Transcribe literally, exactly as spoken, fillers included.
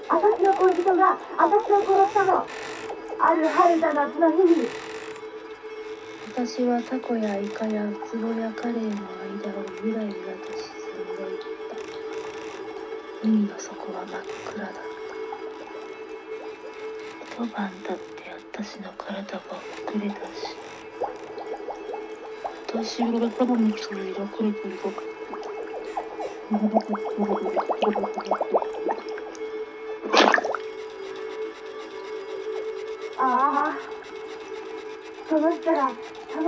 私の恋人が私を殺したの。ある晴れた夏の日に。 私はタコやイカやウツボやカレイの間をゆらゆらと沈んでいった。海の底は真っ暗だった。一晩経って私の体はほぐれ出し、私はただの煙がくるくるとああ、その日から